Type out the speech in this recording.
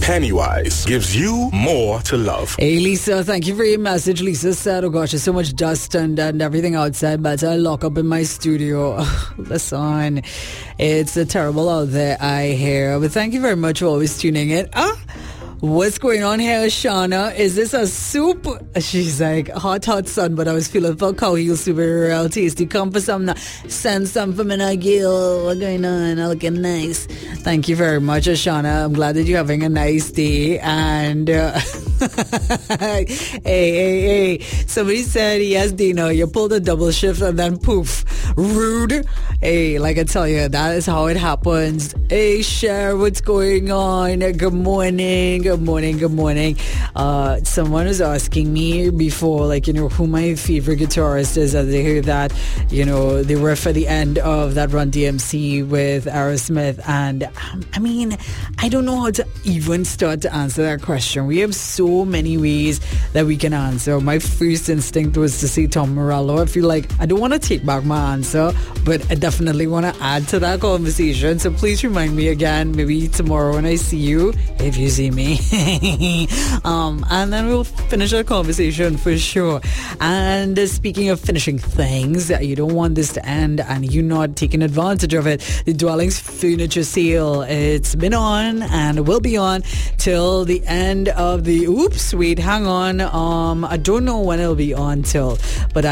Pennywise gives you more to love. Hey, Lisa, thank you for your message. Lisa said, oh gosh, there's so much dust and everything outside, but I lock up in my studio. Listen, it's terrible out there, I hear. But thank you very much for always tuning in. What's going on here, Shauna? Is this a soup? She's like, hot sun, but I was feeling for cow heel soup, real tasty. Come for some, send some for me, Nagil. What's going on? I'm looking nice. Thank you very much, Shauna. I'm glad that you're having a nice day. And, hey. Somebody said, yes, Dina, you pulled a double shift and then poof. Rude. Hey, like I tell you, that is how it happens. Hey, Cher, what's going on? Good morning. Good morning. Someone was asking me before, like, who my favorite guitarist is, as they heard that, they were for the end of that Run DMC with Aerosmith. And I don't know how to even start to answer that question. We have so many ways that we can answer. My first instinct was to say Tom Morello. I feel like I don't want to take back my answer, but I definitely want to add to that conversation. So please remind me again, maybe tomorrow when I see you, if you see me. And then we'll finish our conversation for sure. And speaking of finishing things, you don't want this to end and you not taking advantage of it. The Dwellings Furniture Sale, it's been on and will be on till the end of the hang on, I don't know when it'll be on till, but